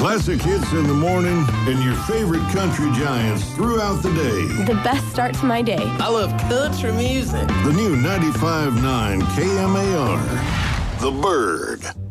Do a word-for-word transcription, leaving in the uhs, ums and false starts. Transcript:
Classic hits in the morning and your favorite country giants throughout the day. The best start to my day. I love country music. The new ninety-five point nine K M A R. The Bird.